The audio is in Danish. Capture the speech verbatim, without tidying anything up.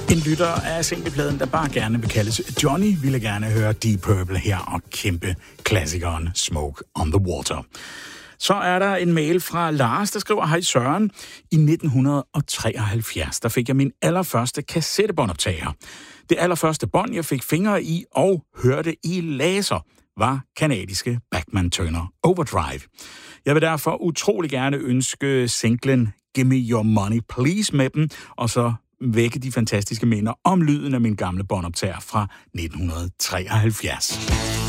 En lytter af singlepladen, der bare gerne vil kaldes Johnny, ville gerne høre Deep Purple her og kæmpe klassikeren Smoke on the Water. Så er der en mail fra Lars, der skriver: Hej Søren, i nitten treoghalvfjerds, der fik jeg min allerførste kassettebåndoptager. Det allerførste bånd, jeg fik fingre i og hørte i laser, var kanadiske Bachman Turner Overdrive. Jeg vil derfor utrolig gerne ønske singlen Give Me Your Money Please med dem, og så vække de fantastiske minder om lyden af min gamle båndoptager fra nitten treoghalvfjerds.